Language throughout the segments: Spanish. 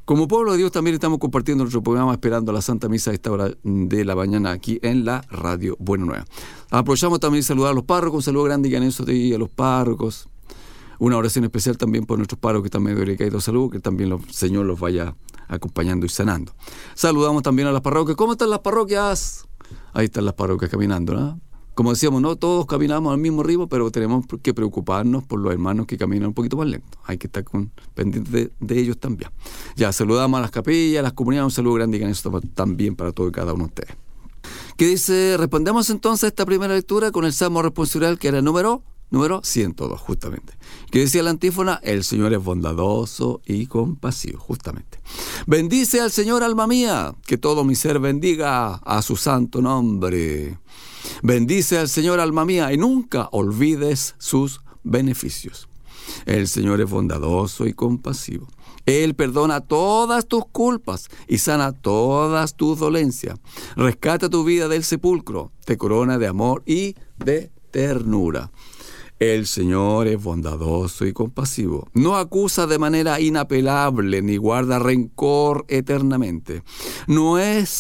Como pueblo de Dios también estamos compartiendo nuestro programa esperando la Santa Misa a esta hora de la mañana aquí en la Radio Buena Nueva. Aprovechamos también saludar a los párrocos, un saludo grande y caneso a los párrocos. Una oración especial también por nuestros párrocos que están medio delicados de salud, que también el Señor los vaya acompañando y sanando. Saludamos también a las parroquias. ¿Cómo están las parroquias? Ahí están las parroquias caminando, ¿no? Como decíamos, no todos caminamos al mismo ritmo, pero tenemos que preocuparnos por los hermanos que caminan un poquito más lento. Hay que estar pendientes de ellos también. Ya, saludamos a las capillas, a las comunidades, un saludo grande y caneso también para todos y cada uno de ustedes. ¿Qué dice? Respondemos entonces a esta primera lectura con el Salmo responsorial, que era el número 102, justamente. Que decía la antífona: el Señor es bondadoso y compasivo, justamente. Bendice al Señor, alma mía, que todo mi ser bendiga a su santo nombre. Bendice al Señor, alma mía, y nunca olvides sus beneficios. El Señor es bondadoso y compasivo. Él perdona todas tus culpas y sana todas tus dolencias. Rescata tu vida del sepulcro, te corona de amor y de ternura. El Señor es bondadoso y compasivo. No acusa de manera inapelable ni guarda rencor eternamente. No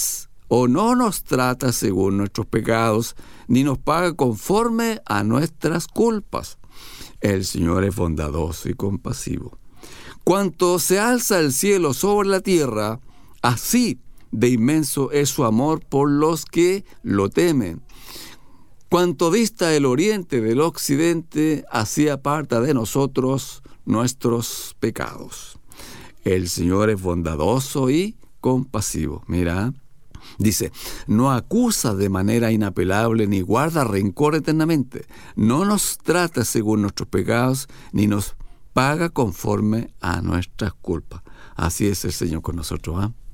nos trata según nuestros pecados, ni nos paga conforme a nuestras culpas. El Señor es bondadoso y compasivo. Cuanto se alza el cielo sobre la tierra, así de inmenso es su amor por los que lo temen. Cuanto dista el oriente del occidente, así aparta de nosotros nuestros pecados. El Señor es bondadoso y compasivo. Mira, dice, no acusa de manera inapelable ni guarda rencor eternamente. No nos trata según nuestros pecados, ni nos paga conforme a nuestras culpas. Así es el Señor con nosotros, ¿eh?